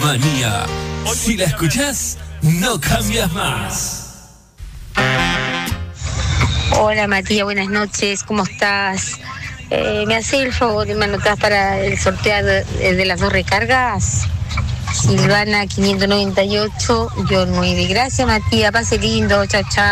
Manía. Si la escuchás, no cambias más. Hola Matías, buenas noches, ¿cómo estás? ¿Me haces el favor y me anotás para el sorteo de las 2 recargas? Silvana 598, yo 9. Gracias Matías, pase lindo, chao, chao.